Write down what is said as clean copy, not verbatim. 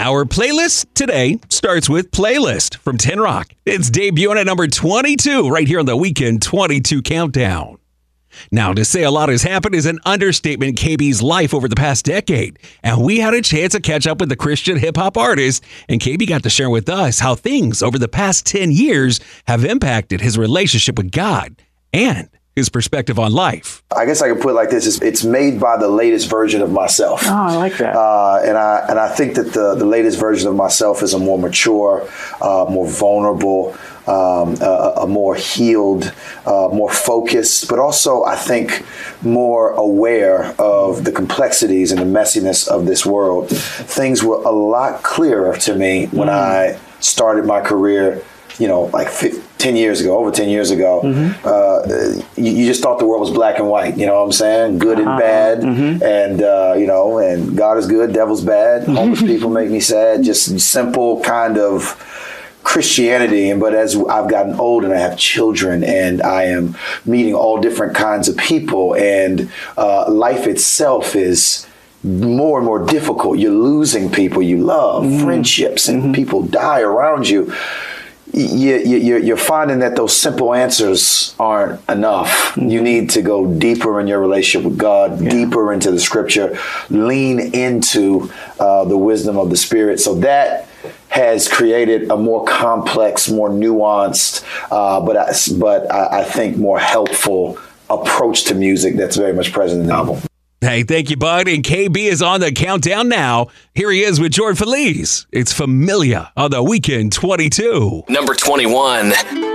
Our playlist today starts with Playlist from 10 Rock. It's debuting at number 22 right here on the Weekend 22 Countdown. Now, to say a lot has happened is an understatement in KB's life over the past decade. And we had a chance to catch up with the Christian hip-hop artist, and KB got to share with us how things over the past 10 years have impacted his relationship with God and his perspective on life. I guess I could put it like this: it's made by the latest version of myself. Oh, I like that. And I think that the latest version of myself is a more mature, more vulnerable, a more healed, more focused, but also I think more aware of the complexities and the messiness of this world. Things were a lot clearer to me when I started my career, like 10 years ago, over 10 years ago. You just thought the world was black and white, you know what I'm saying? Good and bad. And, and God is good, devil's bad. Homeless people make me sad. Just simple kind of Christianity. But as I've gotten old and I have children and I am meeting all different kinds of people, and life itself is more and more difficult. You're losing people you love, friendships, and people die around you. You're finding that those simple answers aren't enough. You need to go deeper in your relationship with God, deeper into the scripture, lean into the wisdom of the Spirit. So that has created a more complex, more nuanced, but I think more helpful approach to music that's very much present in the album. Hey, thank you, bud. And KB is on the countdown now. Here he is with Jordan Feliz. It's Familia on the Weekend 22. Number 21.